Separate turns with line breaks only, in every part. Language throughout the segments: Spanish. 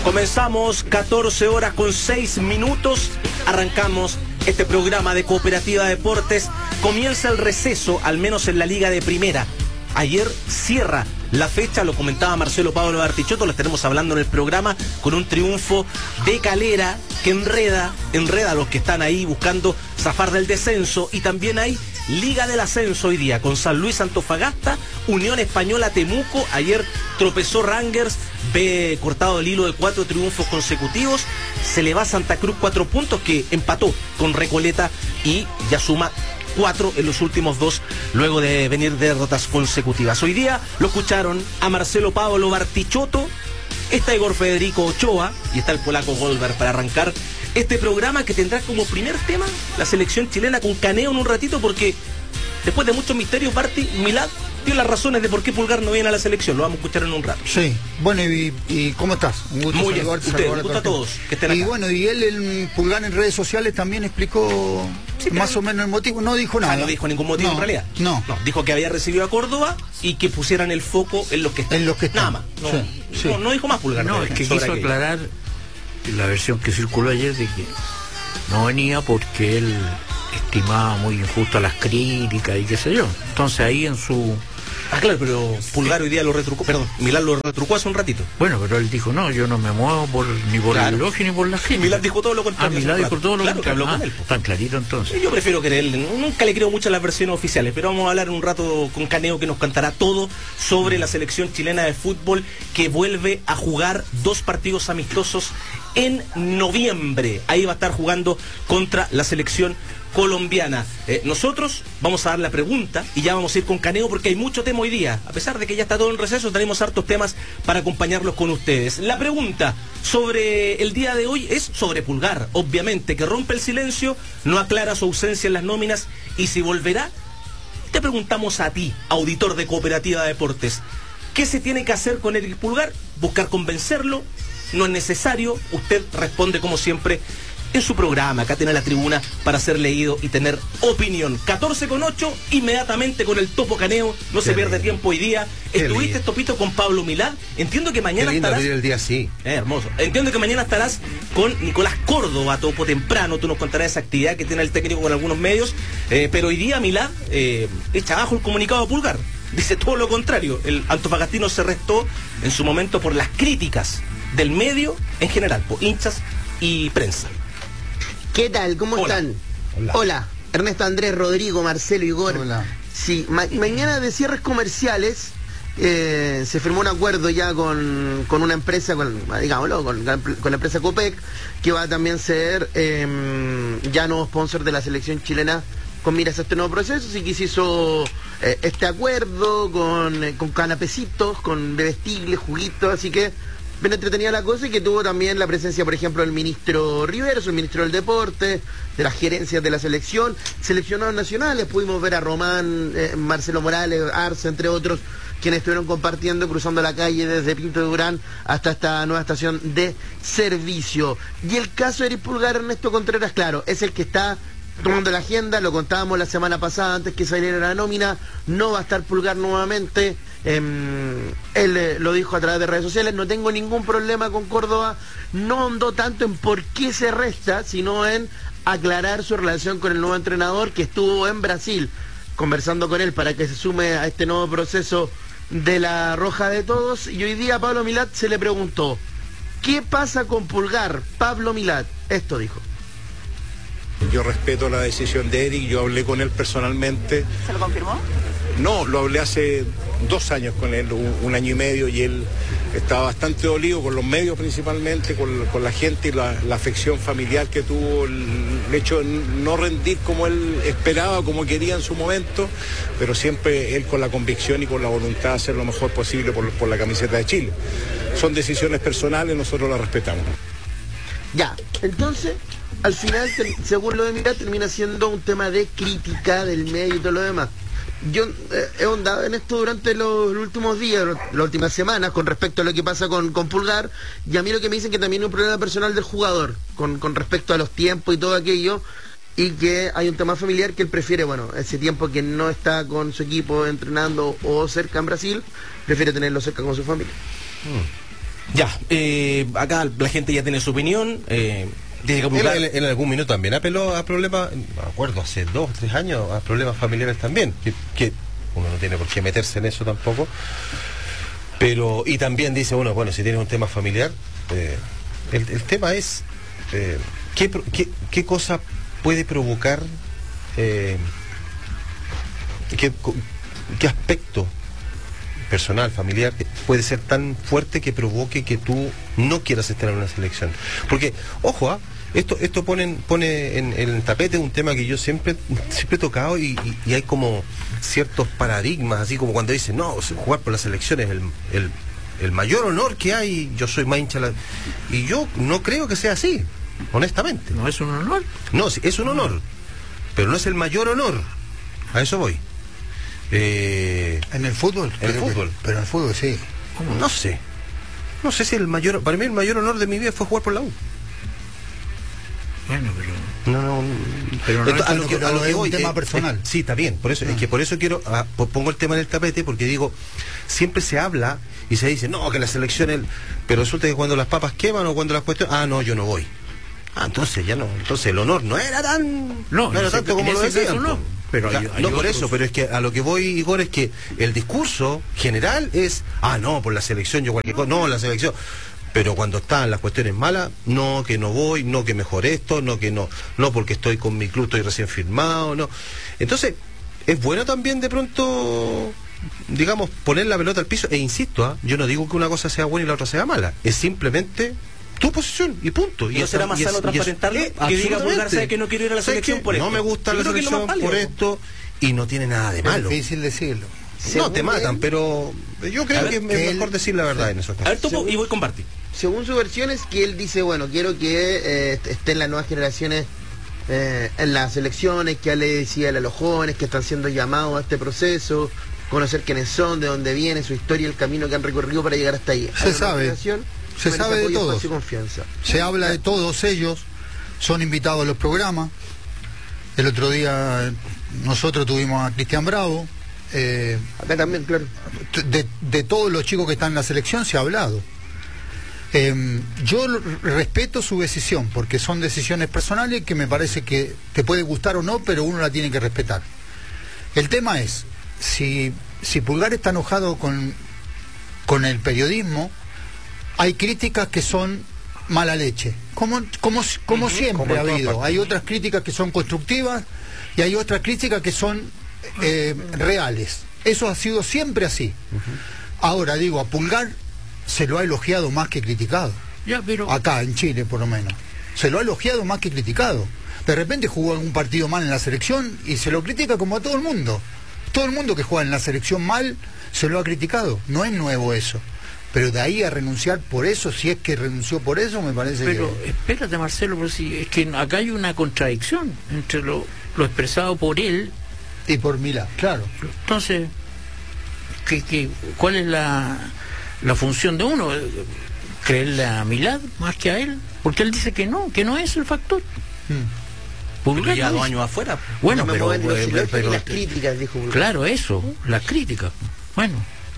Comenzamos 14 horas con 6 minutos. Arrancamos este programa de Cooperativa Deportes. Comienza el receso, al menos en la Liga de Primera. Ayer cierra la fecha, lo comentaba Marcelo Pablo Bartichotto, lo estaremos hablando en el programa, con un triunfo de Calera que enreda a los que están ahí buscando zafar del descenso. Y también hay Liga del Ascenso hoy día, con San Luis Antofagasta, Unión Española Temuco. Ayer tropezó Rangers, ve cortado el hilo de 4 triunfos consecutivos. Se le va a Santa Cruz 4 puntos, que empató con Recoleta y ya suma 4 en los últimos 2, luego de venir de derrotas consecutivas. Hoy día lo escucharon a Marcelo Pablo Bartichotto, está Igor Federico Ochoa y está el polaco Goldberg para arrancar este programa, que tendrá como primer tema la selección chilena, con Caneo en un ratito, porque después de muchos misterios, Barti, Milad dio las razones de por qué Pulgar no viene a la selección. Lo vamos a escuchar en un rato.
Sí, bueno, ¿y cómo estás? Un gusto
muy bien, un gusto a todos que estén acá.
Y bueno, y él, el Pulgar, en redes sociales también explicó más o menos el motivo. No dijo nada.
No dijo ningún motivo en realidad.
No,
dijo que había recibido a Córdoba y que pusieran el foco en los que están.
En los que están.
Nada más. No dijo más Pulgar.
No, es que quiso aclarar la versión que circuló ayer de que no venía porque él estimaba muy injusto las críticas y qué sé yo. Entonces ahí en su...
Ah, claro, pero Pulgar hoy día lo retrucó, perdón, Milán lo retrucó hace un ratito.
Bueno, pero él dijo, no, yo no me muevo ni por el elogio ni por la gente.
Milán dijo todo lo contrario.
Milán dijo todo lo contrario.
Con él,
tan clarito entonces.
Yo prefiero creerle, nunca le creo mucho a las versiones oficiales, pero vamos a hablar en un rato con Caneo, que nos cantará todo sobre la selección chilena de fútbol, que vuelve a jugar 2 partidos amistosos en noviembre. Ahí va a estar jugando contra la selección colombiana. Nosotros vamos a dar la pregunta y ya vamos a ir con Caneo, porque hay mucho tema hoy día. A pesar de que ya está todo en receso, tenemos hartos temas para acompañarlos con ustedes. La pregunta sobre el día de hoy es sobre Pulgar, obviamente, que rompe el silencio, no aclara su ausencia en las nóminas y si volverá. Te preguntamos a ti, auditor de Cooperativa Deportes, ¿qué se tiene que hacer con Eric Pulgar? ¿Buscar convencerlo? ¿No es necesario? Usted responde como siempre en su programa. Acá tiene la tribuna para ser leído y tener opinión. 14:08, inmediatamente con el Topo Caneo. No se pierde tiempo hoy día. Estuviste, Topito, con Pablo Milad. Entiendo que mañana estarás...
el día, sí.
Hermoso. Entiendo que mañana estarás con Nicolás Córdoba, Topo, temprano. Tú nos contarás esa actividad que tiene el técnico con algunos medios. Pero hoy día Milad echa abajo el comunicado a Pulgar. Dice todo lo contrario. El antofagastino se restó en su momento por las críticas del medio en general, por hinchas y prensa.
¿Qué tal? ¿Cómo están? Hola. Ernesto, Andrés, Rodrigo, Marcelo, Igor. Hola. Sí, mañana de cierres comerciales se firmó un acuerdo ya con una empresa, digámoslo, con la empresa Copec, que va a también ser ya nuevo sponsor de la selección chilena con miras a este nuevo proceso. Así que se hizo este acuerdo con canapecitos, con bebestibles, juguitos, así que bien entretenida la cosa, y que tuvo también la presencia, por ejemplo, del ministro Riveros, el ministro del Deporte, de las gerencias de la selección, seleccionados nacionales. Pudimos ver a Román, Marcelo Morales, Arce, entre otros, quienes estuvieron compartiendo, cruzando la calle desde Pinto de Durán hasta esta nueva estación de servicio. Y el caso de Eric Pulgar, Ernesto Contreras, claro, es el que está tomando la agenda. Lo contábamos la semana pasada, antes que saliera la nómina. No va a estar Pulgar nuevamente. Él lo dijo a través de redes sociales: no tengo ningún problema con Córdoba. No ahondó tanto en por qué se resta, sino en aclarar su relación con el nuevo entrenador, que estuvo en Brasil conversando con él para que se sume a este nuevo proceso de la Roja de Todos. Y hoy día a Pablo Milad se le preguntó: ¿qué pasa con Pulgar? Pablo Milad, esto dijo:
yo respeto la decisión de Eric, yo hablé con él personalmente.
¿Se lo confirmó?
No, lo hablé hace 2 años con él, un año y medio, y él estaba bastante dolido con los medios principalmente, con la gente y la afección familiar que tuvo, el hecho de no rendir como él esperaba, como quería en su momento, pero siempre él con la convicción y con la voluntad de hacer lo mejor posible por la camiseta de Chile. Son decisiones personales, nosotros las respetamos.
Ya, entonces, al final, según lo de Milad, termina siendo un tema de crítica del medio y todo lo demás. Yo he ahondado en esto durante los últimos días, las últimas semanas, con respecto a lo que pasa con Pulgar, y a mí lo que me dicen que también hay un problema personal del jugador, con respecto a los tiempos y todo aquello, y que hay un tema familiar que él prefiere, bueno, ese tiempo que no está con su equipo entrenando o cerca en Brasil, prefiere tenerlo cerca con su familia.
Ya, acá la gente ya tiene su opinión.
En algún minuto también apeló a problemas, me acuerdo, hace 2 o 3 años, a problemas familiares también, que uno no tiene por qué meterse en eso tampoco. Pero, y también dice uno, bueno, si tienes un tema familiar, el tema es qué cosa puede provocar, qué aspecto personal, familiar, puede ser tan fuerte que provoque que tú no quieras estar en una selección. Porque, ojo, esto pone en el tapete un tema que yo siempre he tocado y hay como ciertos paradigmas, así como cuando dicen, no, jugar por la selección es el mayor honor que hay, yo soy más hincha y yo no creo que sea así, honestamente.
¿No es un honor?
No, sí, es un honor, pero no es el mayor honor, a eso voy.
En el fútbol.
En el fútbol.
Pero en el fútbol sí.
No sé si para mí el mayor honor de mi vida fue jugar por la U.
Bueno,
pero
no a lo que voy, un tema personal.
Sí, está bien, por eso es que por eso pongo el tema en el tapete, porque digo, siempre se habla y se dice, no, que la selección pero resulta que cuando las papas queman o cuando las cuestiones, no, yo no voy. Entonces ya no, entonces el honor no era tanto como lo decían.
Pero
por eso, pero es que a lo que voy, Igor, es que el discurso general es, no, por la selección yo cualquier cosa, no, la selección. Pero cuando están las cuestiones malas, no, que no voy, no, que mejor esto, no, que no porque estoy con mi club, estoy recién firmado, no. Entonces, es bueno también de pronto, digamos, poner la pelota al piso, e insisto, yo no digo que una cosa sea buena y la otra sea mala, es simplemente tu posición y punto.
¿Y no será más sano transparentarlo? Que diga Pulgar, sabe que no quiero ir a la selección por esto.
No me gusta la selección por esto, y no tiene nada de malo.
Es difícil decirlo.
No te matan, pero yo creo que es mejor decir la verdad en esos casos.
A ver, Topo, y voy a compartir.
Según su versión es que él dice, bueno, quiero que estén las nuevas generaciones en las selecciones, que le decía a los jóvenes que están siendo llamados a este proceso, conocer quiénes son, de dónde vienen, su historia, el camino que han recorrido para llegar hasta ahí.
Se sabe de todos. Se habla de todos ellos, son invitados a los programas. El otro día nosotros tuvimos a Cristian Bravo.
Acá también, claro.
De todos los chicos que están en la selección se ha hablado. Yo respeto su decisión, porque son decisiones personales que me parece que te puede gustar o no, pero uno la tiene que respetar. El tema es, si Pulgar está enojado con el periodismo, hay críticas que son mala leche, como siempre ha habido. Hay otras críticas que son constructivas y hay otras críticas que son reales. Eso ha sido siempre así. Ahora digo, a Pulgar se lo ha elogiado más que criticado. Acá en Chile, por lo menos. Se lo ha elogiado más que criticado. De repente jugó algún partido mal en la selección y se lo critica como a todo el mundo. Todo el mundo que juega en la selección mal se lo ha criticado. No es nuevo eso. Pero de ahí a renunciar por eso, si es que renunció por eso, me parece
pero espérate, Marcelo, porque si es que acá hay una contradicción entre lo expresado por él
y por Milá, claro.
Entonces, ¿cuál es la función de uno? ¿Creerle a Milad más que a él? Porque él dice que no es el factor.
Pulgar ya 2 años afuera.
Bueno,
no
pero
las críticas, dijo Pulgar.
Claro, eso, las críticas. Bueno,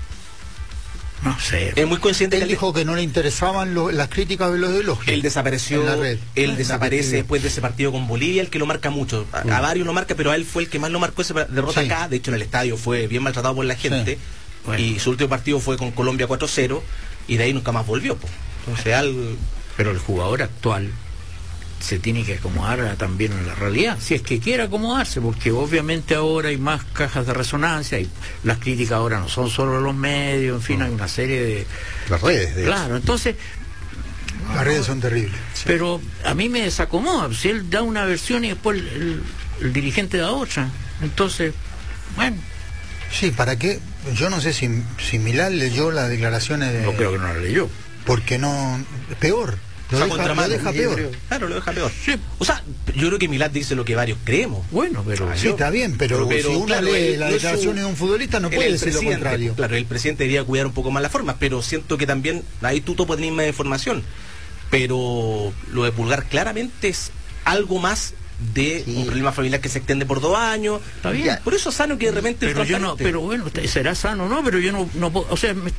no sé.
Es muy consciente.
Él dijo que no le interesaban las críticas de los elogios.
Él desapareció. Él desaparece después de ese partido con Bolivia, el que lo marca mucho. A varios lo marca, pero a él fue el que más lo marcó esa derrota acá. De hecho, en el estadio fue bien maltratado por la gente. Sí. Bueno. Y su último partido fue con Colombia 4-0 y de ahí nunca más volvió. Entonces,
pero el jugador actual se tiene que acomodar también en la realidad, si es que quiere acomodarse, porque obviamente ahora hay más cajas de resonancia y las críticas ahora no son solo los medios, en fin, hay una serie de...
Las redes,
claro, entonces...
Las redes son terribles.
Pero a mí me desacomoda, si él da una versión y después el dirigente da otra, entonces, bueno...
Sí, ¿para qué? Yo no sé si Milán leyó las declaraciones de...
No creo que no las leyó.
Porque no... Peor. Lo deja peor.
Claro, lo deja peor. Sí. O sea, yo creo que Milad dice lo que varios creemos.
Bueno, pero...
Sí, está bien, pero si uno lee las declaraciones de un futbolista no puede decir lo contrario.
Claro, el presidente debería cuidar un poco más las formas, pero siento que también ahí tú puedes tener más información. Pero lo de Pulgar claramente es algo más de un problema familiar que se extiende por 2 años.
Está bien.
Por eso es sano que de repente...
Pero yo no, pero bueno, será sano, ¿no? Pero yo no puedo, o sea,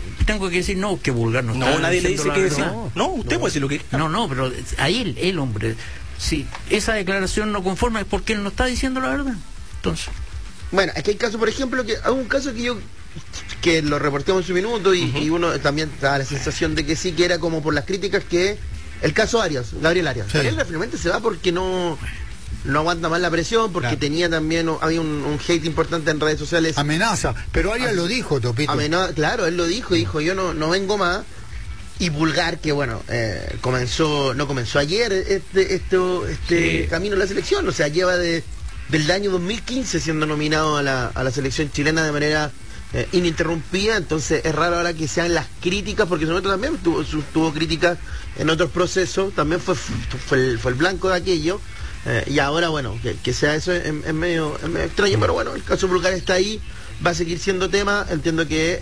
tengo que decir no, que vulgar no
No,
está
nadie le dice
diciendo
que
la
decir.
verdad.
No, usted puede decir lo que quiera.
No, pero a él, hombre, si esa declaración no conforma es porque él no está diciendo la verdad. Entonces,
Bueno, es que hay casos, por ejemplo, que hay un caso que lo reportamos en su minuto y uno también da la sensación de que sí, que era como por las críticas que el caso Arias, Gabriel Arias.
Sí.
Gabriel finalmente se va porque no aguanta más la presión, porque
Claro.
tenía también, había un hate importante en redes sociales.
Amenaza, pero Arias lo dijo, Topito.
Claro, él lo dijo, yo no vengo más. Y Pulgar, que bueno, no comenzó ayer este camino a la selección, o sea, lleva del año 2015 siendo nominado a la selección chilena de manera ininterrumpida. Entonces es raro ahora que sean las críticas, porque nosotros también tuvo críticas en otros procesos, también fue el blanco de aquello. Y ahora, bueno, que sea eso es medio extraño, pero bueno, el caso Pulgar está ahí, va a seguir siendo tema. Entiendo que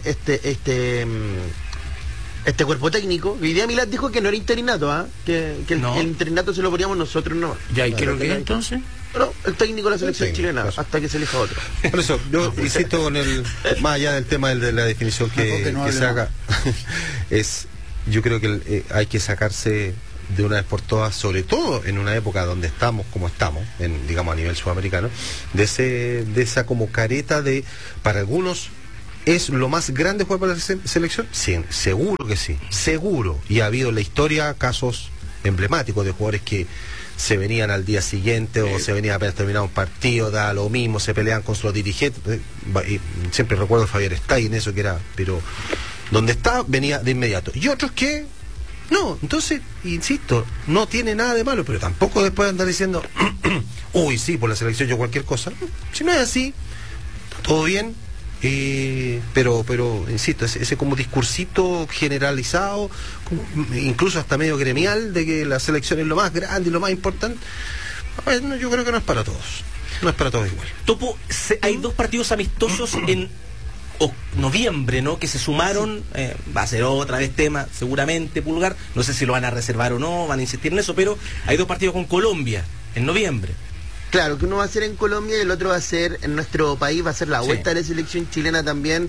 este cuerpo técnico, hoy día Milad dijo que no era interinato, que
No.
el interinato se lo poníamos nosotros, no.
ya, ¿y qué es lo que es entonces?
No, el técnico de la selección
técnico,
chilena,
claro.
hasta que se elija otro.
Por eso, yo insisto con más allá del tema de la definición
Mejor
que
que no hable
se haga, yo creo que hay que sacarse de una vez por todas, sobre todo en una época donde estamos como estamos, digamos a nivel sudamericano, de esa como careta de, para algunos, ¿es lo más grande jugar para la selección? Sí, seguro que sí, seguro. Y ha habido en la historia casos emblemáticos de jugadores que se venían al día siguiente o se venían apenas terminado un partido, da lo mismo, se peleaban con sus dirigentes. Y siempre recuerdo a Javier Stein, eso que era, pero donde está venía de inmediato. Y otros que no, entonces, insisto, no tiene nada de malo, pero tampoco después andar diciendo, uy, sí, por la selección yo cualquier cosa. Si no es así, todo bien. Pero insisto, ese como discursito generalizado, incluso hasta medio gremial, de que la selección es lo más grande y lo más importante, no, yo creo que no es para todos. No es para todos igual.
Topo, hay 2 partidos amistosos en noviembre, ¿no? Que se sumaron, va a ser otra vez tema, seguramente, Pulgar, no sé si lo van a reservar o no, van a insistir en eso, pero hay 2 partidos con Colombia en noviembre.
Claro, que uno va a ser en Colombia y el otro va a ser en nuestro país, va a ser la vuelta de la selección chilena también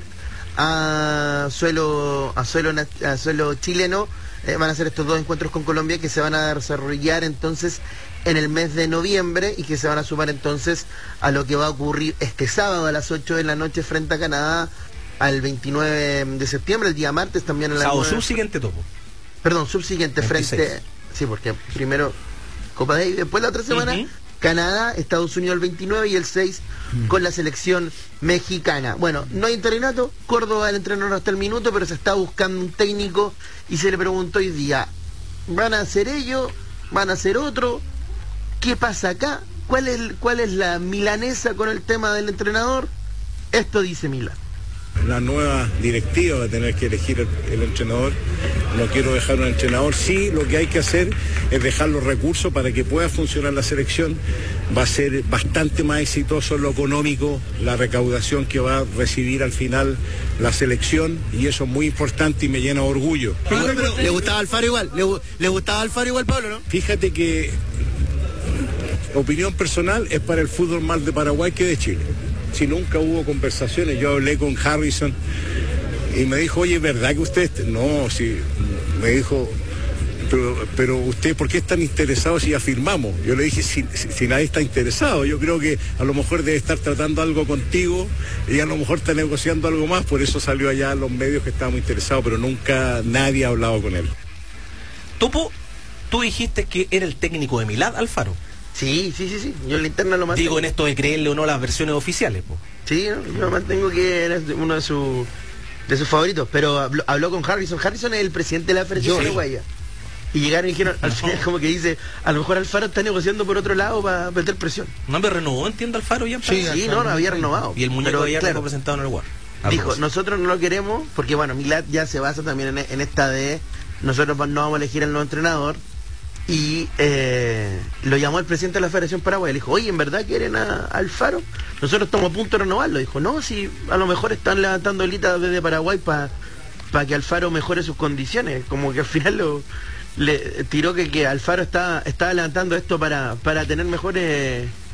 a suelo chileno. Van a ser estos 2 encuentros con Colombia que se van a desarrollar entonces en el mes de noviembre y que se van a sumar entonces a lo que va a ocurrir este sábado a las 8 de la noche frente a Canadá, al 29 de septiembre, el día martes también en la
Sábado subsiguiente, Topo.
Perdón, subsiguiente
26.
frente... Sí, porque primero Copa Davis, después la otra semana... Canadá, Estados Unidos el 29 y el 6 con la selección mexicana. Bueno, no hay interinato, Córdoba el entrenador hasta el minuto, pero se está buscando un técnico y se le preguntó hoy día, ¿van a hacer ellos? ¿Van a hacer otro? ¿Qué pasa acá? ¿Cuál es la milanesa con el tema del entrenador? Esto dice Milán.
La nueva directiva va a tener que elegir el entrenador. No quiero dejar un entrenador. Sí, lo que hay que hacer es dejar los recursos para que pueda funcionar la selección. Va a ser bastante más exitoso en lo económico, la recaudación que va a recibir al final la selección, y eso es muy importante y me llena de orgullo.
¿Le gustaba Alfaro igual? ¿Le gustaba Alfaro igual, Pablo, no?
Fíjate que, opinión personal, es para el fútbol más de Paraguay que de Chile. Si nunca hubo conversaciones, yo hablé con Harrison y me dijo, oye, ¿verdad que usted? No, sí, me dijo, pero usted, ¿por qué están interesados si ya firmamos? Yo le dije, si nadie está interesado, yo creo que a lo mejor debe estar tratando algo contigo y a lo mejor está negociando algo más, por eso salió allá a los medios que estábamos interesados, pero nunca nadie ha hablado con él.
Topo, tú dijiste que era el técnico de Milad, Alfaro.
Sí, yo en la interna lo mantengo.
Digo, en esto de creerle o no las versiones oficiales, po.
Sí, yo mantengo que era uno de sus favoritos, pero habló con Harrison. Harrison es el presidente de la Federación Paraguaya. Y llegaron y dijeron, al final como que dice, a lo mejor Alfaro está negociando por otro lado para meter presión.
No me renovó, entiendo, Alfaro ya.
Sí, no había renovado.
Y el muñeco
pero,
ya
claro,
representado en el WAR.
Dijo, nosotros no lo queremos, porque bueno, Milad ya se basa también en esta de, nosotros no vamos a elegir al nuevo entrenador. Y lo llamó el presidente de la Federación Paraguaya. Le dijo, oye, ¿en verdad quieren a Alfaro? Nosotros estamos a punto de renovarlo. Dijo, no, si a lo mejor están levantando helitas desde Paraguay para que Alfaro mejore sus condiciones. Como que al final le tiró que Alfaro estaba levantando esto para tener mejores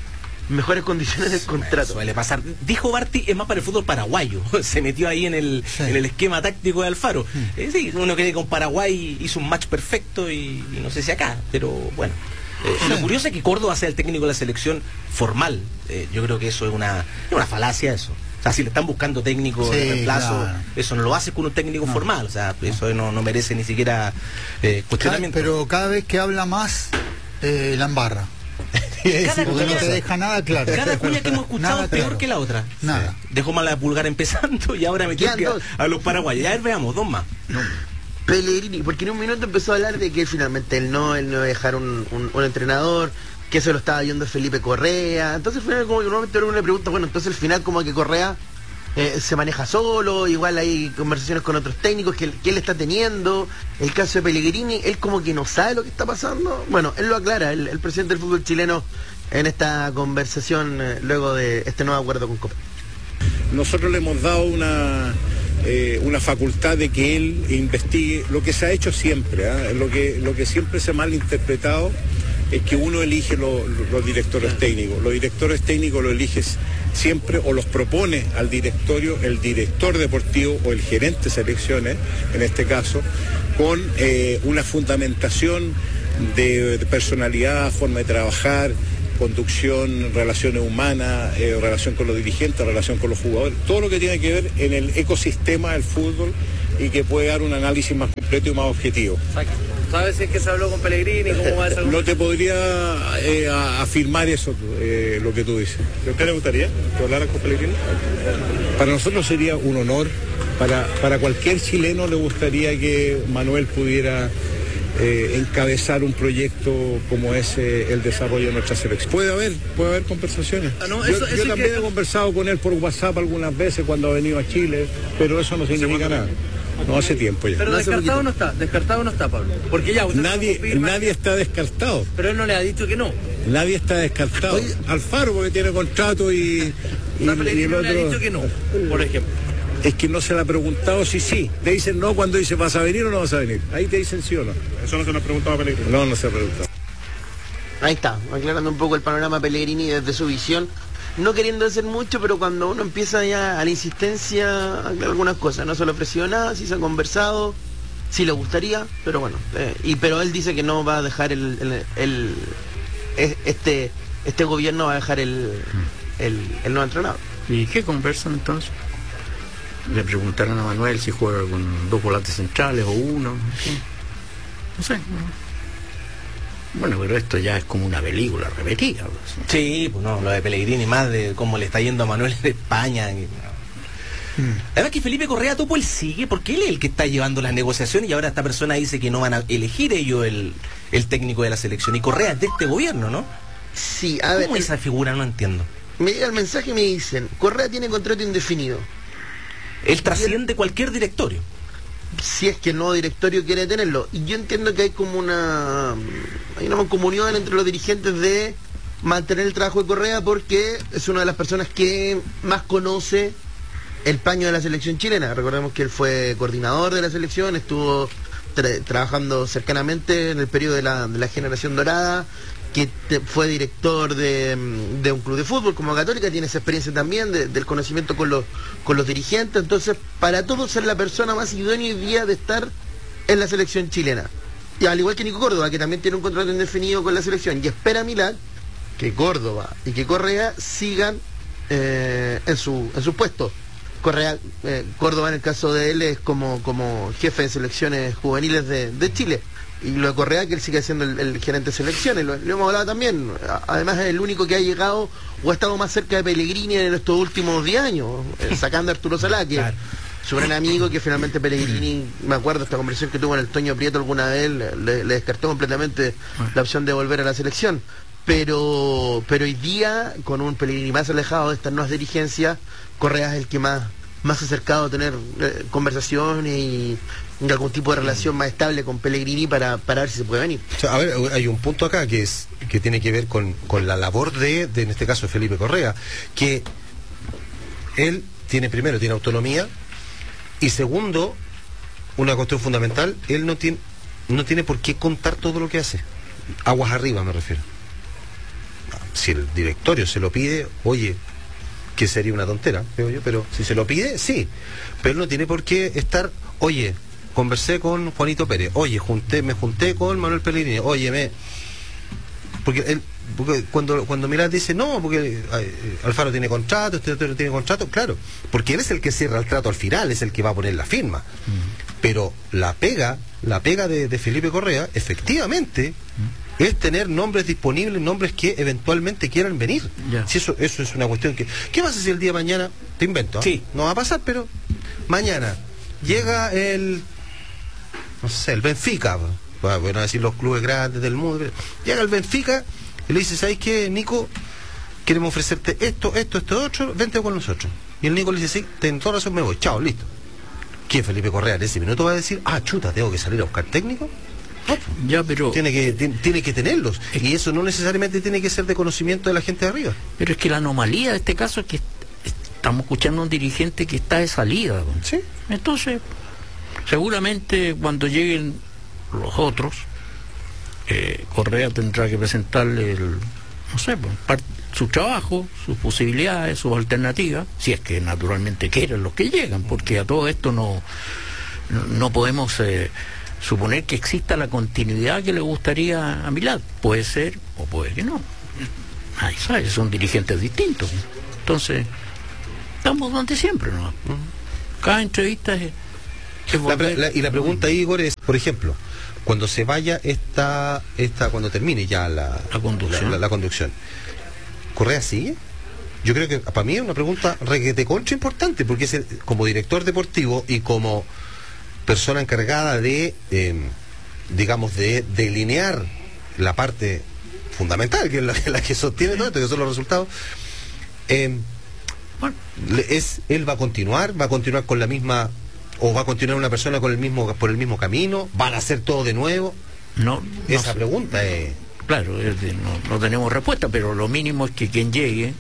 mejores condiciones del contrato.
Suele pasar. Dijo Barty, es más para el fútbol paraguayo. Se metió ahí en el esquema táctico de Alfaro. Sí, uno cree que con Paraguay hizo un match perfecto y no sé si acá, pero bueno. Lo curioso es que Córdoba sea el técnico de la selección formal. Yo creo que eso es una falacia, eso. O sea, si le están buscando técnico de reemplazo, claro, eso no lo hace con un técnico formal. O sea, eso no merece ni siquiera cuestionamiento.
Pero cada vez que habla más, la embarra. Porque no te deja nada claro.
Cada cuña que hemos escuchado es peor que la otra.
Nada.
Dejó mal la Pulgar empezando y ahora metió a los paraguayos. Ya veamos, dos más. No.
Pellegrini, porque en un minuto empezó a hablar de que finalmente él no iba a dejar un entrenador, que eso lo estaba viendo Felipe Correa. Entonces al final como que normalmente uno le pregunta, bueno, entonces al final como que Correa se maneja solo, igual hay conversaciones con otros técnicos que él está teniendo. El caso de Pellegrini, él como que no sabe lo que está pasando. Bueno, él lo aclara, el presidente del fútbol chileno, en esta conversación luego de este nuevo acuerdo con Copa.
Nosotros le hemos dado una facultad de que él investigue lo que se ha hecho siempre, lo que siempre se ha malinterpretado es que uno elige los directores técnicos. Los directores técnicos los eliges siempre o los propone al directorio el director deportivo o el gerente de selecciones, en este caso, con una fundamentación de personalidad, forma de trabajar, conducción, relaciones humanas, relación con los dirigentes, relación con los jugadores, todo lo que tiene que ver en el ecosistema del fútbol y que puede dar un análisis más completo y más objetivo.
¿Sabes si es que se habló con Pellegrini? ¿Cómo va a ser?
No te podría afirmar eso, lo que tú dices. ¿A usted le gustaría que hablaras con Pellegrini? Para nosotros sería un honor, para cualquier chileno le gustaría que Manuel pudiera encabezar un proyecto como es el desarrollo de nuestra selección. Puede haber conversaciones. Yo también he conversado con él por WhatsApp algunas veces cuando ha venido a Chile, pero eso no significa nada. No hace tiempo ya.
Pero descartado no está, Pablo. Porque ya
nadie está descartado.
Pero él no le ha dicho que no.
Nadie está descartado. Oye, Alfaro porque tiene contrato y
el otro le ha dicho que no, por ejemplo.
Es que no se le ha preguntado si sí. Te dicen no cuando dice ¿vas a venir o no vas a venir? Ahí te dicen sí o no.
Eso no se lo ha preguntado a Pellegrini.
No se ha preguntado.
Ahí está, aclarando un poco el panorama Pellegrini desde su visión. No queriendo hacer mucho, pero cuando uno empieza ya a la insistencia, aclarar algunas cosas. No se le ha ofrecido nada, sí se ha conversado, sí le gustaría, pero bueno. Pero él dice que no va a dejar este gobierno va a dejar el nuevo entrenador.
¿Y qué conversan entonces? Le preguntaron a Manuel si juega con dos volantes centrales o uno. No sé. Bueno, pero esto ya es como una película repetida.
Sí, pues no, lo de Pellegrini, más de cómo le está yendo a Manuel en España. Además que Felipe Correa Topo él sigue, porque él es el que está llevando las negociaciones y ahora esta persona dice que no van a elegir ellos el técnico de la selección. Y Correa es de este gobierno, ¿no?
Sí, a ver.
¿Cómo esa figura? No entiendo.
Me llega el mensaje y me dicen, Correa tiene contrato indefinido.
Él trasciende cualquier directorio.
Si es que el nuevo directorio quiere tenerlo. Y yo entiendo que hay como una comunión entre los dirigentes de mantener el trabajo de Correa porque es una de las personas que más conoce el paño de la selección chilena. Recordemos que él fue coordinador de la selección, estuvo trabajando cercanamente en el periodo de la generación dorada, que fue director de un club de fútbol como Católica, tiene esa experiencia también del conocimiento con los dirigentes. Entonces, para todos es la persona más idónea hoy día de estar en la selección chilena. Y al igual que Nico Córdoba, que también tiene un contrato indefinido con la selección, y espera Milán que Córdoba y que Correa sigan en su puesto. Córdoba en el caso de él es como jefe de selecciones juveniles de Chile. Y lo de Correa, que él sigue siendo el gerente de selecciones, lo hemos hablado también. Además es el único que ha llegado o ha estado más cerca de Pellegrini en estos últimos 10 años, sacando a Arturo Salá, que claro, su gran amigo, que finalmente Pellegrini, me acuerdo esta conversación que tuvo en el Toño Prieto alguna vez, le descartó completamente la opción de volver a la selección. Pero hoy día, con un Pellegrini más alejado de estas nuevas dirigencias, Correa es el que más acercado a tener conversaciones y algún tipo de relación más estable con Pellegrini para ver si se puede venir.
O sea, a ver, hay un punto acá que tiene que ver con la labor de en este caso Felipe Correa, que él tiene autonomía, y segundo, una cuestión fundamental, él no tiene por qué contar todo lo que hace. Aguas arriba me refiero. si el directorio se lo pide, oye, que sería una tontera, creo yo, pero si se lo pide, sí. Pero no tiene por qué estar, oye, conversé con Juanito Pérez, oye, me junté con Manuel Pellegrini, oye, porque cuando Milad dice, no, porque Alfaro tiene contrato, este otro tiene contrato, claro, porque él es el que cierra el trato al final, es el que va a poner la firma. Pero la pega de Felipe Correa, efectivamente, es tener nombres disponibles, nombres que eventualmente quieran venir. Si eso es una cuestión que... ¿Qué pasa si el día de mañana, te invento, sí, no va a pasar, pero mañana llega el Benfica, bueno, a decir los clubes grandes del mundo, llega el Benfica y le dice, ¿sabes qué, Nico? Queremos ofrecerte esto, otro, vente con nosotros. Y el Nico le dice, sí, ten toda razón, me voy, chao, listo. ¿Quién? Felipe Correa en ese minuto va a decir, chuta, tengo que salir a buscar técnico.
Ya, pero
tiene que tenerlos, y eso no necesariamente tiene que ser de conocimiento de la gente de arriba.
Pero es que la anomalía de este caso es que estamos escuchando a un dirigente que está de salida.
¿Sí?
Entonces, seguramente cuando lleguen los otros, Correa tendrá que presentarle su trabajo, sus posibilidades, sus alternativas, si es que naturalmente quieren los que llegan, porque a todo esto no podemos suponer que exista la continuidad que le gustaría a Milad. Puede ser o puede que no. Nadie sabe, son dirigentes distintos. Entonces, estamos donde siempre, ¿no? Cada entrevista es
y la pregunta ahí, Igor, es, por ejemplo, cuando se vaya cuando termine ya la conducción, ¿Correa sigue? Yo creo que para mí es una pregunta requete contra importante, porque es como director deportivo y como persona encargada de, digamos, de delinear la parte fundamental, que es la que sostiene todo esto, que son los resultados. Él va a continuar con la misma, o va a continuar una persona por el mismo camino, van a hacer todo de nuevo. Esa pregunta es...
Claro, no tenemos respuesta, pero lo mínimo es que quien llegue,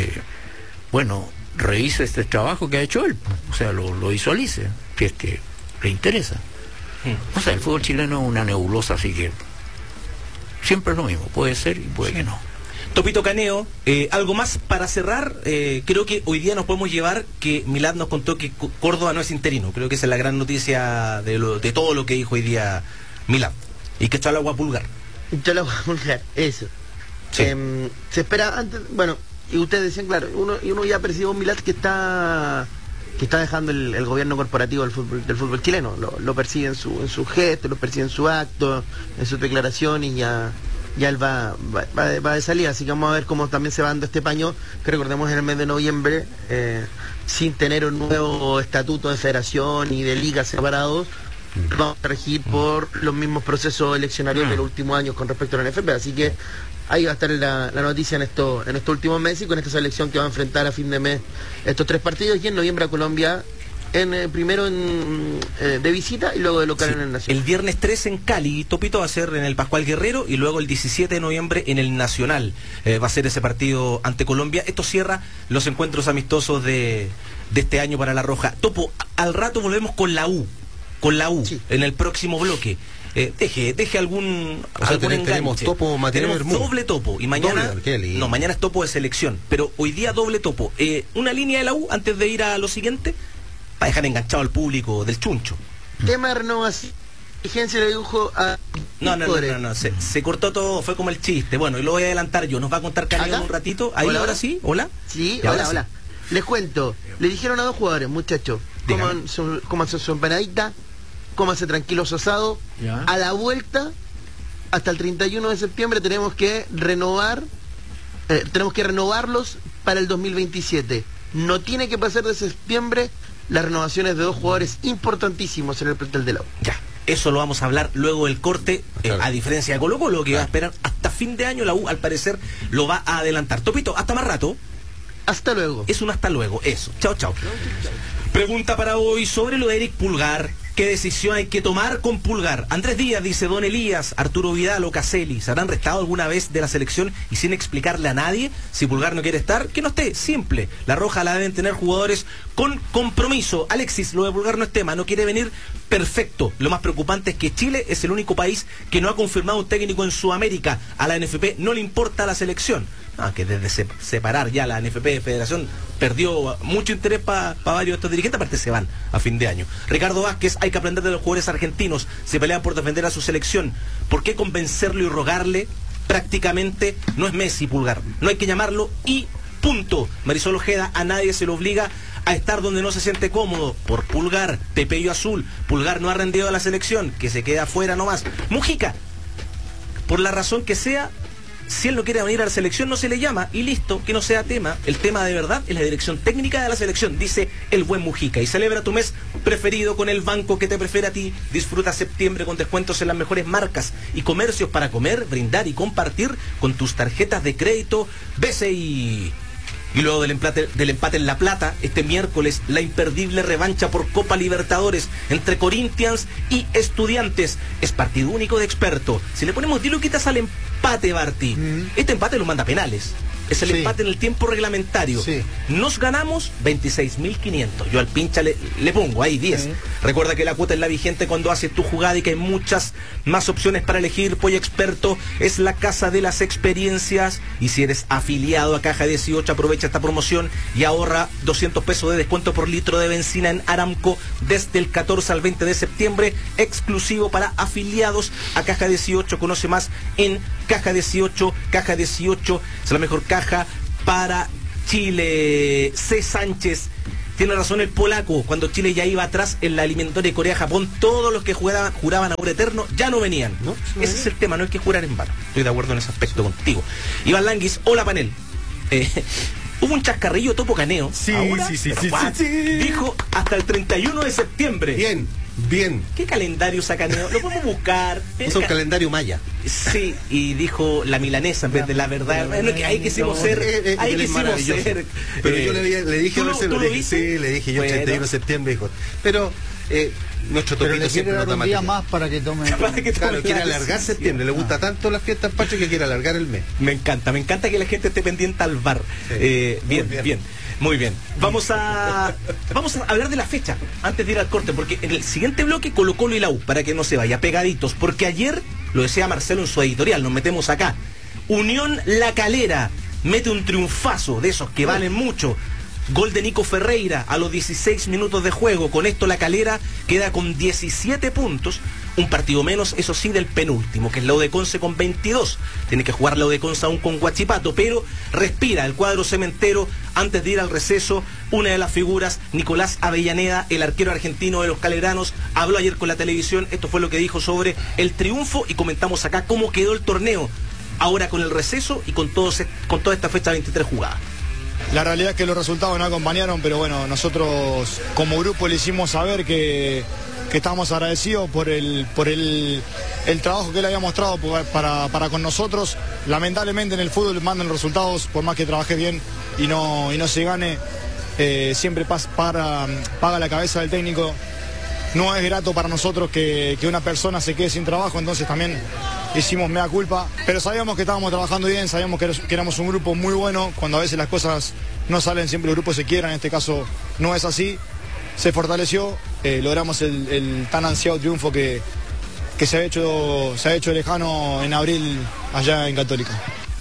revise este trabajo que ha hecho él, o sea, lo visualice, si es que le interesa. O sea, el fútbol chileno es una nebulosa, así que siempre es lo mismo, puede ser y puede que no.
Topito Caneo, algo más para cerrar. Creo que hoy día nos podemos llevar que Milad nos contó que Córdoba no es interino. Creo que esa es la gran noticia de todo lo que dijo hoy día Milad, y que echó el agua a pulgar.
Eso.
Sí.
Se espera antes, y ustedes decían, claro, uno ya percibió un Milad que está dejando el gobierno corporativo del fútbol chileno. Lo percibe en su gesto, lo percibe en su acto, en sus declaraciones, y ya él va de salida. Así que vamos a ver cómo también se va dando este paño, que recordemos en el mes de noviembre, sin tener un nuevo estatuto de federación y de ligas separados, vamos a regir por los mismos procesos eleccionarios de los últimos años con respecto a la NFP. Así que ahí va a estar la noticia en estos últimos meses, y con esta selección que va a enfrentar a fin de mes estos 3 partidos, y en noviembre a Colombia, primero de visita y luego de local en el Nacional.
El viernes 3 en Cali, Topito, va a ser en el Pascual Guerrero, y luego el 17 de noviembre en el Nacional va a ser ese partido ante Colombia. Esto cierra los encuentros amistosos de este año para La Roja. Topo, al rato volvemos con la U,
sí,
en el próximo bloque. Deje algún
tenemos topo,
tenemos doble topo, y mañana mañana es topo de selección, pero hoy día doble topo. Una línea de la U antes de ir a lo siguiente, para dejar enganchado al público del chuncho.
Tema de renovación, vigencia le dibujo a...
No, se cortó todo, fue como el chiste. Bueno, y lo voy a adelantar yo, nos va a contar Caneo en un ratito. Ahí, ahora sí, hola.
Sí, hola. Les cuento, le dijeron a 2 jugadores, muchachos, coman su empanadita, cómase tranquilo su asado.
Ya.
A la vuelta, hasta el 31 de septiembre tenemos que renovarlos para el 2027. No tiene que pasar de septiembre las renovaciones de 2 jugadores importantísimos en el plantel de la U.
Ya, eso lo vamos a hablar luego del corte, a diferencia de Colo-Colo, que va a esperar hasta fin de año. La U, al parecer, lo va a adelantar. Topito, hasta más rato.
Hasta luego.
Es un hasta luego, eso. Chao. Pregunta para hoy sobre lo de Eric Pulgar. ¿Qué decisión hay que tomar con Pulgar? Andrés Díaz dice: Don Elías, Arturo Vidal o Caselli, ¿se habrán restado alguna vez de la selección y sin explicarle a nadie? Si Pulgar no quiere estar, que no esté, simple. La Roja la deben tener jugadores con compromiso. Alexis, lo de Pulgar no es tema, no quiere venir, perfecto. Lo más preocupante es que Chile es el único país que no ha confirmado un técnico en Sudamérica. A la NFP no le importa la selección. que desde separar ya la NFP de Federación perdió mucho interés para varios de estos dirigentes, aparte se van a fin de año. Ricardo Vázquez, hay que aprender de los jugadores argentinos, se pelean por defender a su selección. ¿Por qué convencerlo y rogarle? Prácticamente no es Messi, Pulgar, no hay que llamarlo y punto. Marisol Ojeda, a nadie se lo obliga a estar donde no se siente cómodo. Por Pulgar, Pepello Azul, Pulgar no ha rendido a la selección, que se queda afuera nomás. Mujica, por la razón que sea, si él no quiere venir a la selección no se le llama y listo, que no sea tema. El tema de verdad es la dirección técnica de la selección, dice el buen Mujica. Y celebra tu mes preferido con el banco que te prefiere a ti. Disfruta septiembre con descuentos en las mejores marcas y comercios para comer, brindar y compartir con tus tarjetas de crédito BCI. Y luego del empate en La Plata, este miércoles, la imperdible revancha por Copa Libertadores entre Corinthians y Estudiantes. Es partido único de experto. Si le ponemos diluquitas al empate, Barty, este empate lo manda a penales. Es el empate en el tiempo reglamentario. Sí. Nos ganamos 26.500. Yo al pincha le pongo ahí 10. Recuerda que la cuota es la vigente cuando haces tu jugada y que hay muchas más opciones para elegir. Polla Experto es la casa de las experiencias. Y si eres afiliado a Caja 18, aprovecha esta promoción y ahorra 200 pesos de descuento por litro de benzina en Aramco desde el 14 al 20 de septiembre. Exclusivo para afiliados a Caja 18. Conoce más en Caja 18. Caja 18 es la mejor caja para Chile. C. Sánchez, tiene razón el polaco, cuando Chile ya iba atrás en la eliminatoria de Corea-Japón, todos los que juraban amor eterno ya no venían, ¿no? Ese es el tema, no hay que jurar en vano. Estoy de acuerdo en ese aspecto contigo. Iván Languis, hola panel. Hubo un chascarrillo Topo Caneo.
Sí.
Dijo hasta el 31 de septiembre.
Bien.
¿Qué calendario sacaneo? Lo podemos buscar.
Es un calendario maya.
Sí, y dijo la milanesa en vez de la verdad. Bueno, que ahí quisimos ser. Ahí quisimos ser.
Pero yo le dije a Marcelo, le dije yo, 31 de septiembre, dijo. Pero nuestro Topito siempre
dar un día más para que tome.
Claro, quiere alargar septiembre. Le gusta tanto las fiestas Pacho que quiere alargar el mes.
Me encanta que la gente esté pendiente al bar. Bien. Muy bien. Vamos a hablar de la fecha antes de ir al corte, porque en el siguiente bloque Colo-Colo y la U, para que no se vaya pegaditos, porque ayer, lo decía Marcelo en su editorial, nos metemos acá. Unión La Calera mete un triunfazo de esos que valen mucho. Gol de Nico Ferreira a los 16 minutos de juego. Con esto La Calera queda con 17 puntos. Un partido menos, eso sí, del penúltimo, que es la U de Conce con 22. Tiene que jugar la U de Conce aún con Huachipato, pero respira el cuadro cementero. Antes de ir al receso, una de las figuras, Nicolás Avellaneda, el arquero argentino de los caleranos, habló ayer con la televisión. Esto fue lo que dijo sobre el triunfo y comentamos acá cómo quedó el torneo ahora con el receso y con toda esta fecha 23 jugada.
La realidad es que los resultados no acompañaron, pero bueno, nosotros como grupo le hicimos saber que estamos agradecidos por el trabajo que él había mostrado para con nosotros. Lamentablemente en el fútbol mandan los resultados, por más que trabaje bien y no se gane, siempre paga la cabeza del técnico. No es grato para nosotros que una persona se quede sin trabajo, entonces también hicimos mea culpa, pero sabíamos que estábamos trabajando bien, sabíamos que éramos un grupo muy bueno. Cuando a veces las cosas no salen, siempre el grupo se quiebra, en este caso no es así. Se fortaleció, logramos el tan ansiado triunfo que se ha hecho lejano en abril allá en Católica.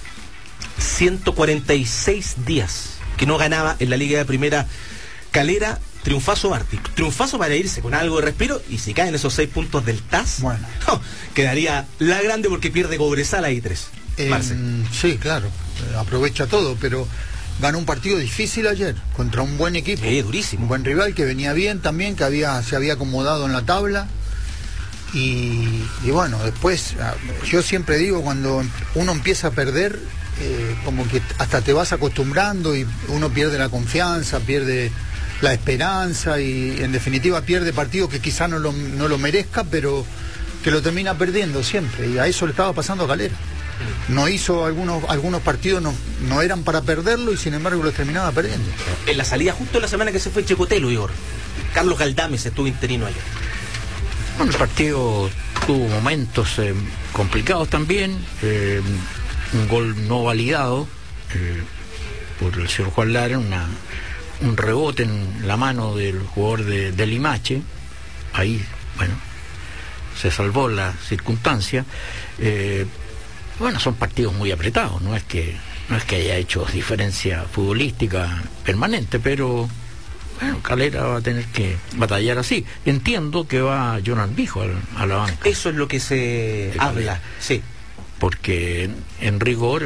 146 días que no ganaba en la Liga de Primera Calera. Triunfazo Barty, triunfazo para irse con algo de respiro, y si caen esos 6 puntos del TAS, bueno, quedaría la grande porque pierde Cobresal ahí 3.
Sí, claro, aprovecha todo, pero ganó un partido difícil ayer contra un buen equipo,
durísimo,
un buen rival que venía bien también, que se había acomodado en la tabla y bueno, después yo siempre digo, cuando uno empieza a perder, como que hasta te vas acostumbrando y uno pierde la confianza, pierde la esperanza y en definitiva pierde partidos que quizás no lo merezca, pero que lo termina perdiendo siempre, y a eso le estaba pasando a Calera. No hizo algunos partidos, no eran para perderlo y sin embargo los terminaba perdiendo.
En la salida justo en la semana que se fue Checotelo, Igor, Carlos Galdames estuvo interino ayer.
Bueno, el partido tuvo momentos complicados también, un gol no validado por el señor Juan Lara, un rebote en la mano del jugador de Limache. Ahí, bueno, se salvó la circunstancia. bueno, son partidos muy apretados, no es que haya hecho diferencia futbolística permanente, pero bueno, Calera va a tener que batallar así. Entiendo que va Jonan Bijo a la banca.
Eso es lo que se habla, sí.
Porque en rigor,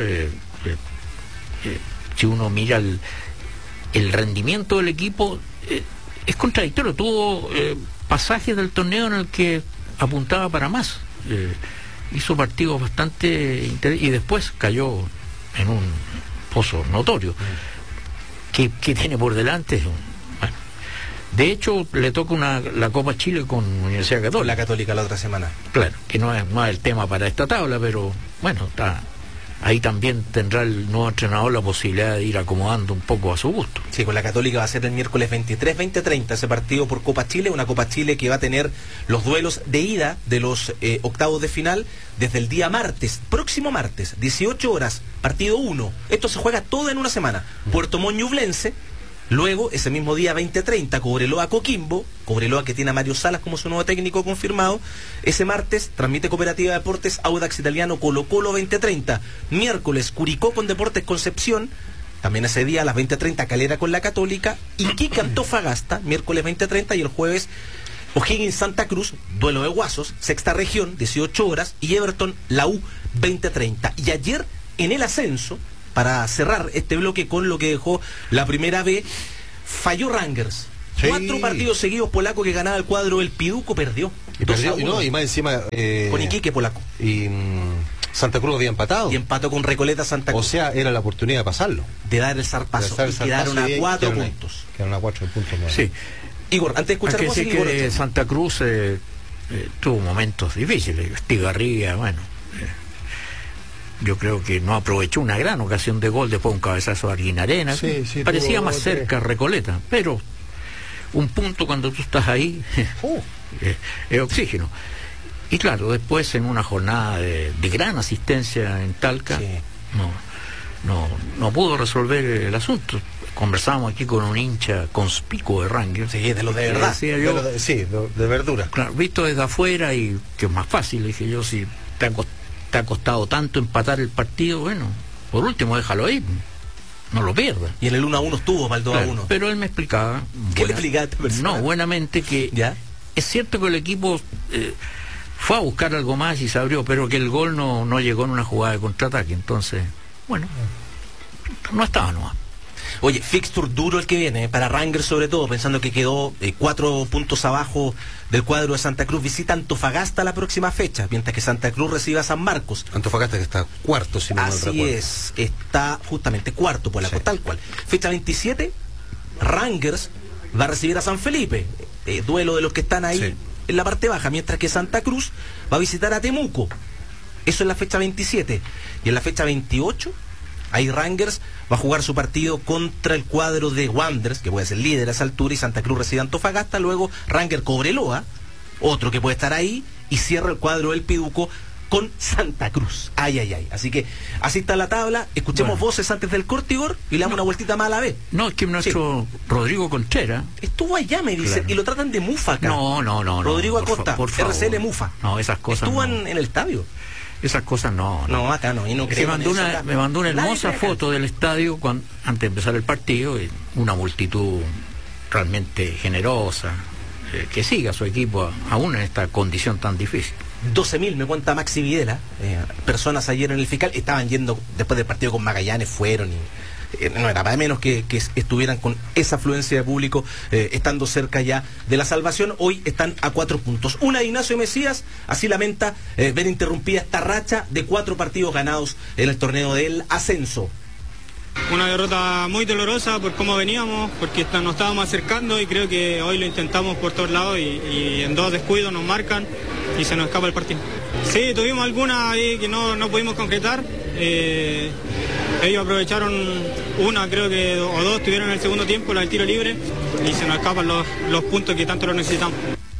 si uno mira el rendimiento del equipo, es contradictorio. Tuvo pasajes del torneo en el que apuntaba para más. Hizo partidos bastante y después cayó en un pozo notorio. ¿Qué tiene por delante? Bueno, de hecho, le toca la Copa Chile con Universidad Católica.
La Católica la otra semana.
Claro, que no es el tema para esta tabla, pero bueno, ahí también tendrá el nuevo entrenador la posibilidad de ir acomodando un poco a su gusto.
Sí, con la Católica va a ser el miércoles 23, 20-30 ese partido por Copa Chile, una Copa Chile que va a tener los duelos de ida de los octavos de final desde el día martes, próximo martes, 18 horas, partido 1. Esto se juega todo en una semana. Puerto Montt Ñublense. Luego, ese mismo día 20-30, Cobreloa Coquimbo, Cobreloa que tiene a Mario Salas como su nuevo técnico confirmado. Ese martes transmite Cooperativa de Deportes Audax Italiano Colo Colo 20-30. Miércoles, Curicó con Deportes Concepción. También ese día a las 20:30 Calera con la Católica. Iquique Antofagasta, miércoles 20:30, y el jueves O'Higgins Santa Cruz, duelo de Guasos, sexta región, 18 horas, y Everton La U 20:30. Y ayer en el ascenso, para cerrar este bloque con lo que dejó la primera B, falló Rangers. Sí. 4 partidos seguidos polaco que ganaba el cuadro del Piduco, perdió.
Y más encima
con Iquique polaco.
Y Santa Cruz había empatado.
Y empató con Recoleta Santa Cruz.
O sea, era la oportunidad de pasarlo.
De dar el zarpazo. Y quedaron a 4 puntos.
Quedaron a 4 puntos. ¿No?
Sí.
Igor, antes de escuchar
cosas, Igor, que Santa Cruz tuvo momentos difíciles. Estigarribia, bueno. Yo creo que no aprovechó una gran ocasión de gol después de un cabezazo de Arguinarena. Sí, parecía más cerca Recoleta, pero un punto cuando tú estás ahí es oxígeno. Y claro, después en una jornada de gran asistencia en Talca, sí, no pudo resolver el asunto. Conversábamos aquí con un hincha conspicuo de Rangers.
Sí, de lo de verdad.
Decía yo,
de verdura.
Claro, visto desde afuera, y que es más fácil, dije yo, si te ha costado tanto empatar el partido, bueno, por último déjalo ahí, no lo pierdas.
Y en el 1-1 estuvo para el 2-1. Claro,
pero él me explicaba,
¿qué le explicaste?
No, buenamente, que ¿ya? Es cierto que el equipo fue a buscar algo más y se abrió, pero que el gol no llegó en una jugada de contraataque. Entonces, bueno, no estaba nomás.
Oye, fixture duro el que viene, para Rangers sobre todo, pensando que quedó 4 puntos abajo del cuadro de Santa Cruz. Visita Antofagasta la próxima fecha, mientras que Santa Cruz recibe a San Marcos.
Antofagasta que está cuarto, si no me recuerdo.
Así es, está justamente cuarto por la sí, tal cual. Fecha 27, Rangers va a recibir a San Felipe, duelo de los que están ahí sí, en la parte baja, mientras que Santa Cruz va a visitar a Temuco. Eso en la fecha 27. Y en la fecha 28... ahí Rangers va a jugar su partido contra el cuadro de Wanderers, que puede ser líder a esa altura, y Santa Cruz recibe a Antofagasta. Luego Rangers Cobreloa, otro que puede estar ahí, y cierra el cuadro del Piduco con Santa Cruz. Ay. Así que así está la tabla. Escuchemos voces antes del corte, Igor, y le damos una vueltita más a la vez.
No, es que nuestro Rodrigo Contreras
estuvo allá, me dice, claro, y lo tratan de mufa acá.
No.
Rodrigo Acosta,
por favor,
RCL Mufa.
No, esas cosas
estuvo
no.
en el estadio.
Esas cosas no.
No, acá no. Y no
me mandó una hermosa foto del estadio antes de empezar el partido, y una multitud realmente generosa, que siga a su equipo aún en esta condición tan difícil.
12.000, me cuenta Maxi Videla, personas ayer en el fiscal, estaban yendo después del partido con Magallanes, fueron y no era para menos que estuvieran con esa afluencia de público, estando cerca ya de la salvación. Hoy están a 4 puntos. Una de Ignacio Mesías, así lamenta ver interrumpida esta racha de 4 partidos ganados en el torneo del ascenso.
Una derrota muy dolorosa por cómo veníamos, porque nos estábamos acercando, y creo que hoy lo intentamos por todos lados y en 2 descuidos nos marcan y se nos escapa el partido. Sí, tuvimos alguna ahí que no pudimos concretar. Ellos aprovecharon una, creo que, o 2 tuvieron en el segundo tiempo, la del tiro libre, y se nos escapan los puntos que tanto lo necesitamos.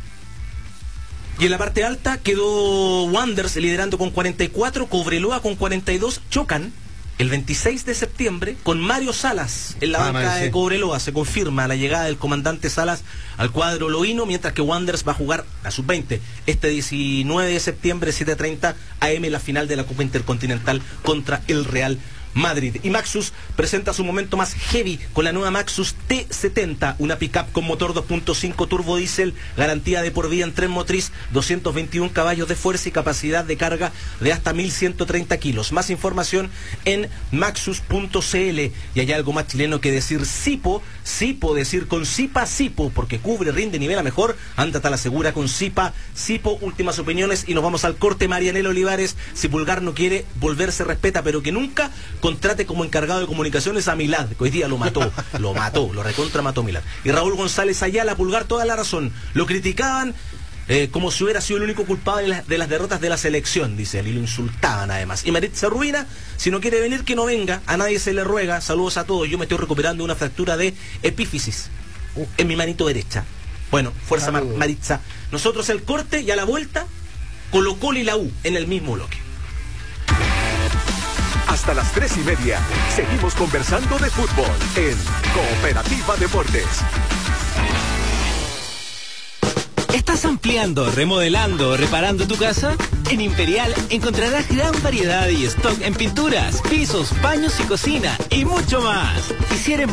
Y en la parte alta quedó Wanderers liderando con 44, Cobreloa con 42, chocan el 26 de septiembre con Mario Salas en la banca de Cobreloa. Se confirma la llegada del comandante Salas al cuadro loíno, mientras que Wanderers va a jugar la sub-20 este 19 de septiembre, 7:30 AM, la final de la Copa Intercontinental contra el Real Madrid. Y Maxus presenta su momento más heavy con la nueva Maxus T70, una pickup con motor 2.5 turbo diésel, garantía de por vida en tren motriz, 221 caballos de fuerza y capacidad de carga de hasta 1130 kilos. Más información en maxus.cl. Y hay algo más chileno que decir Sipo, decir con Sipa, Sipo, porque cubre, rinde, nivela mejor. Ándate a la segura con Sipa, Sipo. Últimas opiniones y nos vamos al corte. Marianela Olivares, si Pulgar no quiere volver, se respeta, pero que nunca contrate como encargado de comunicaciones a Milad, que hoy día lo recontra mató Milad. Y Raúl González Ayala, Pulgar, toda la razón. Lo criticaban como si hubiera sido el único culpable de las derrotas de la selección, dice él, y lo insultaban además. Y Maritza Rubina, si no quiere venir, que no venga, a nadie se le ruega. Saludos a todos, yo me estoy recuperando de una fractura de epífisis en mi manito derecha. Bueno, fuerza Maritza. Nosotros el corte y a la vuelta, Colo-Colo y la U en el mismo bloque.
Hasta las 3:30 seguimos conversando de fútbol en Cooperativa Deportes.
¿Estás ampliando, remodelando o reparando tu casa? En Imperial encontrarás gran variedad y stock en pinturas, pisos, baños y cocina y mucho más. Y si eres